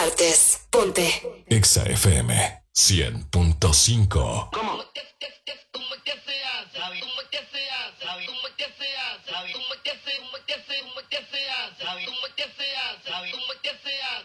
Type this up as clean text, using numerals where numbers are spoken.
partes. Ponte Exa FM 100.5. ¿Cómo? ¿Cómo es que se hace?